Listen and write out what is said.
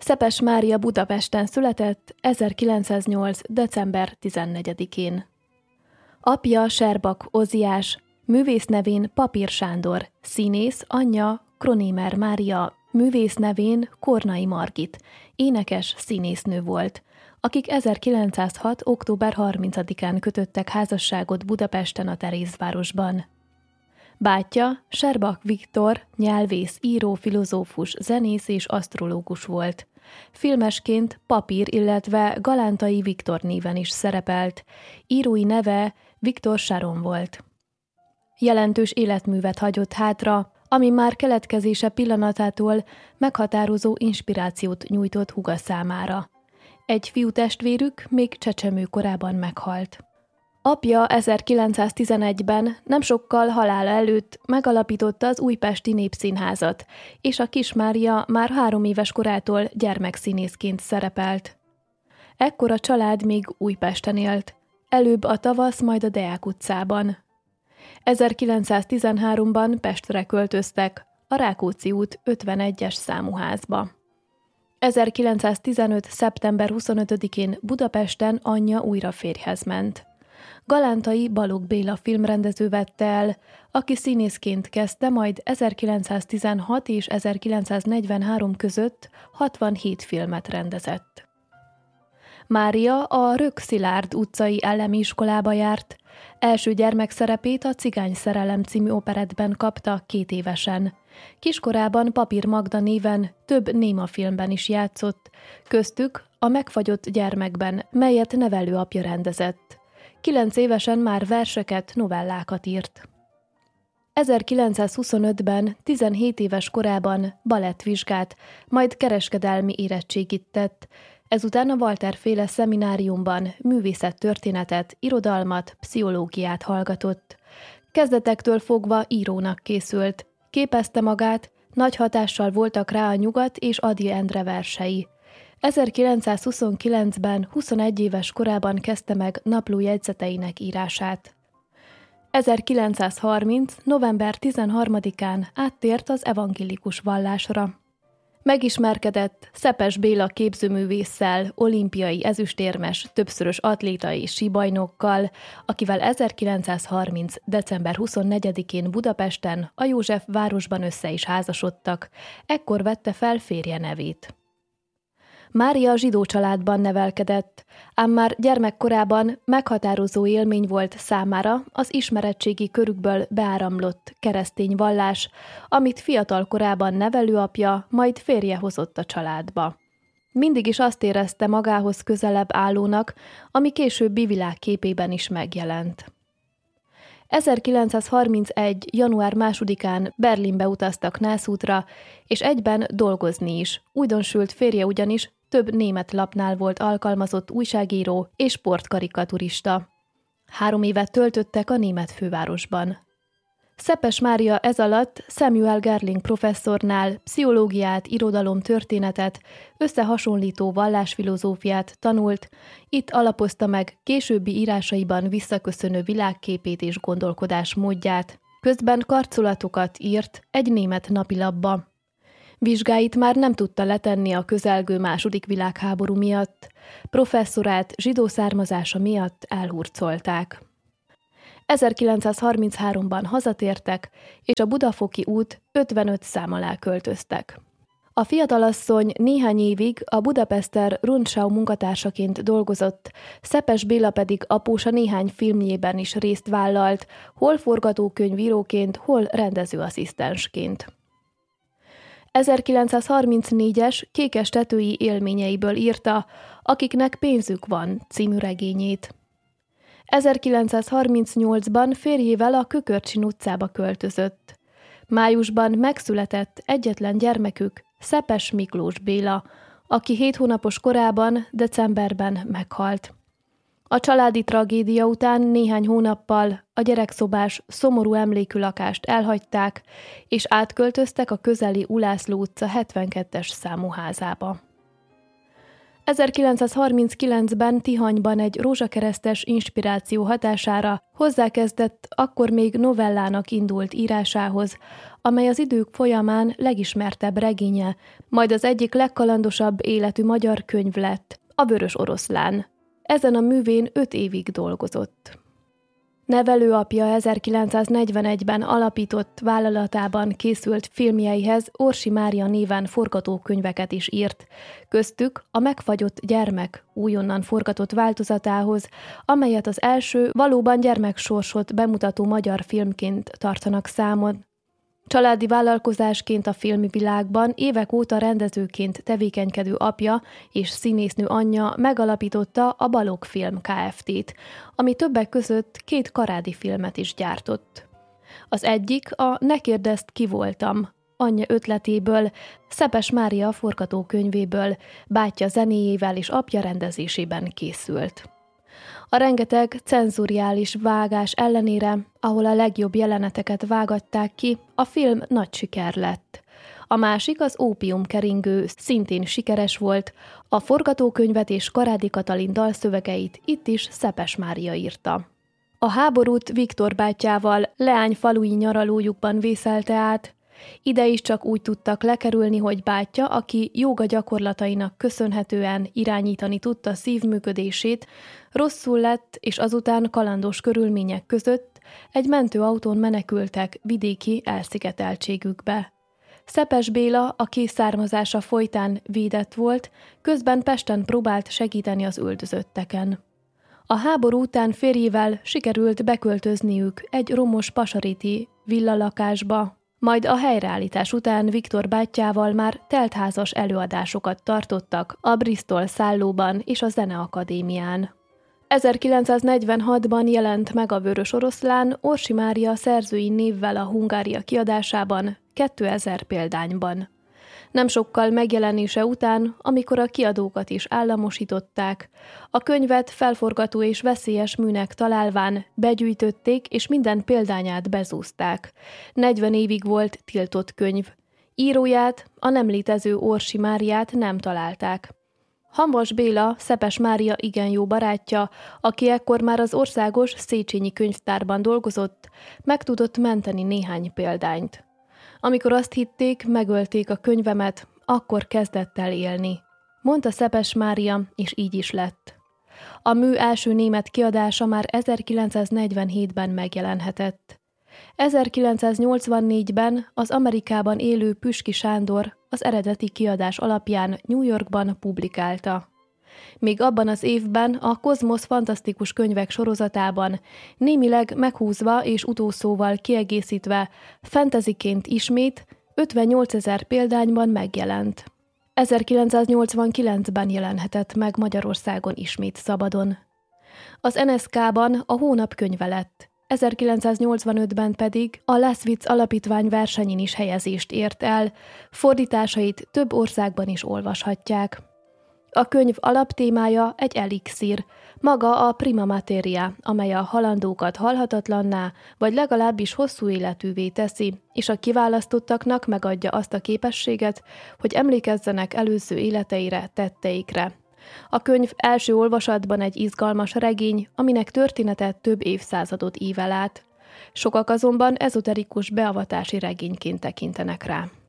Szepes Mária Budapesten született 1908. december 14-én. Apja Serbak Oziás, művész nevén Papír Sándor, színész, anyja Kronémer Mária, művész nevén Kornai Margit, énekes színésznő volt, akik 1906. október 30-án kötöttek házasságot Budapesten a Terézvárosban. Bátyja Serbak Viktor, nyelvész, író, filozófus, zenész és asztrológus volt. Filmesként Papír, illetve Galántai Viktor néven is szerepelt. Írói neve Viktor Sáron volt. Jelentős életművet hagyott hátra, ami már keletkezése pillanatától meghatározó inspirációt nyújtott húga számára. Egy fiútestvérük még csecsemő korában meghalt. Apja 1911-ben, nem sokkal halála előtt megalapította az Újpesti Népszínházat, és a kis Mária már 3 éves korától gyermekszínészként szerepelt. Ekkor a család még Újpesten élt, előbb a Tavasz, majd a Deák utcában. 1913-ban Pestre költöztek, a Rákóczi út 51-es számú házba. 1915. szeptember 25-én Budapesten anyja újra férjhez ment. Galántai Balogh Béla filmrendező vette el, aki színészként kezdte, majd 1916 és 1943 között 67 filmet rendezett. Mária a Rögg-Szilárd utcai Ellemi iskolába járt, első gyermekszerepét a Cigány szerelem című operettben kapta 2 évesen. Kiskorában Papír Magda néven több némafilmben is játszott, köztük a Megfagyott gyermekben, melyet nevelőapja rendezett. 9 évesen már verseket, novellákat írt. 1925-ben, 17 éves korában balettvizsgát, majd kereskedelmi érettségit tett, ezután a Walter-féle szemináriumban művészettörténetet, irodalmat, pszichológiát hallgatott. Kezdetektől fogva írónak készült, képezte magát, nagy hatással voltak rá a Nyugat és Ady Endre versei. 1929-ben 21 éves korában kezdte meg naplójegyzeteinek írását. 1930. november 13-án áttért az evangélikus vallásra. Megismerkedett Szepes Béla képzőművésszel, olimpiai ezüstérmes, többszörös atléta és síbajnokkal, akivel 1930. december 24-én Budapesten, a József városban össze is házasodtak, ekkor vette fel férje nevét. Mária zsidó családban nevelkedett, ám már gyermekkorában meghatározó élmény volt számára az ismeretségi körükből beáramlott keresztény vallás, amit fiatal korában nevelőapja, majd férje hozott a családba. Mindig is azt érezte magához közelebb állónak, ami későbbi világképében is megjelent. 1931. január 2-án Berlinbe utaztak nászútra, és egyben dolgozni is. Újdonsült férje ugyanis több német lapnál volt alkalmazott újságíró és sportkarikaturista. 3 évet töltöttek a német fővárosban. Szepes Mária ez alatt Samuel Gerling professzornál pszichológiát, irodalomtörténetet, összehasonlító vallásfilozófiát tanult, itt alapozta meg későbbi írásaiban visszaköszönő világképét és gondolkodásmódját. Közben karcolatokat írt egy német napilapba. Vizsgáit már nem tudta letenni a közelgő II. Világháború miatt, professzorát zsidó származása miatt elhurcolták. 1933-ban hazatértek, és a Budafoki út 55 szám alá költöztek. A fiatalasszony néhány évig a Budapester Rundschau munkatársaként dolgozott, Szepes Béla pedig apósa néhány filmjében is részt vállalt, hol forgatókönyvíróként, hol rendezőasszisztensként. 1934-es Kékes tetői élményeiből írta Akiknek pénzük van című regényét. 1938-ban férjével a Kökörcsin utcába költözött. Májusban megszületett egyetlen gyermekük, Szepes Miklós Béla, aki 7 hónapos korában, decemberben meghalt. A családi tragédia után néhány hónappal a gyerekszobás, szomorú emlékű lakást elhagyták, és átköltöztek a közeli Ulászló utca 72-es számú házába. 1939-ben Tihanyban egy rózsakeresztes inspiráció hatására hozzákezdett akkor még novellának indult írásához, amely az idők folyamán legismertebb regénye, majd az egyik legkalandosabb életű magyar könyv lett, a Vörös Oroszlán. Ezen a művén 5 évig dolgozott. Nevelőapja 1941-ben alapított vállalatában készült filmjeihez Orsi Mária néven forgatókönyveket is írt, köztük a Megfagyott gyermek újonnan forgatott változatához, amelyet az első valóban gyermeksorsot bemutató magyar filmként tartanak számon. Családi vállalkozásként a filmvilágban évek óta rendezőként tevékenykedő apja és színésznő anyja megalapította a Balog Film Kft-t, ami többek között 2 karádi filmet is gyártott. Az egyik a Ne kérdezd, ki voltam, anyja ötletéből, Szepes Mária forgatókönyvéből, bátyja zenéjével és apja rendezésében készült. A rengeteg cenzuriális vágás ellenére, ahol a legjobb jeleneteket vágatták ki, a film nagy siker lett. A másik, az Ópiumkeringő, szintén sikeres volt, a forgatókönyvet és Karádi Katalin dalszövegeit itt is Szepes Mária írta. A háborút Viktor bátyjával leányfalui nyaralójukban vészelte át. Ide is csak úgy tudtak lekerülni, hogy bátyja, aki jóga gyakorlatainak köszönhetően irányítani tudta szívműködését, rosszul lett, és azután kalandos körülmények között egy mentőautón menekültek vidéki elszigeteltségükbe. Szepes Béla, aki származása folytán védett volt, közben Pesten próbált segíteni az üldözötteken. A háború után férjével sikerült beköltözniük egy romos pasaréti villalakásba, majd a helyreállítás után Viktor bátyjával már teltházas előadásokat tartottak a Bristol szállóban és a Zeneakadémián. 1946-ban jelent meg a Vörös Oroszlán Orsi Mária szerzői névvel a Hungária kiadásában, 2000 példányban. Nem sokkal megjelenése után, amikor a kiadókat is államosították, a könyvet felforgató és veszélyes műnek találván begyűjtötték és minden példányát bezúzták. 40 évig volt tiltott könyv. Íróját, a nem létező Orsi Máriát nem találták. Hamvas Béla, Szepes Mária igen jó barátja, aki ekkor már az országos Széchenyi könyvtárban dolgozott, meg tudott menteni néhány példányt. Amikor azt hitték, megölték a könyvemet, akkor kezdett el élni, mondta Szepes Mária, és így is lett. A mű első német kiadása már 1947-ben megjelenhetett. 1984-ben az Amerikában élő Püski Sándor az eredeti kiadás alapján New Yorkban publikálta. Még abban az évben a Kozmosz fantasztikus könyvek sorozatában némileg meghúzva és utószóval kiegészítve fantasyként ismét 58 000 példányban megjelent. 1989-ben jelenhetett meg Magyarországon ismét szabadon. Az NSZK-ban a hónap könyve lett, 1985-ben pedig a Lasswitz Alapítvány versenyén is helyezést ért el, fordításait több országban is olvashatják. A könyv alaptémája egy elixír, maga a prima materia, amely a halandókat halhatatlanná, vagy legalábbis hosszú életűvé teszi, és a kiválasztottaknak megadja azt a képességet, hogy emlékezzenek előző életeire, tetteikre. A könyv első olvasatban egy izgalmas regény, aminek története több évszázadot ível át. Sokak azonban ezoterikus beavatási regényként tekintenek rá.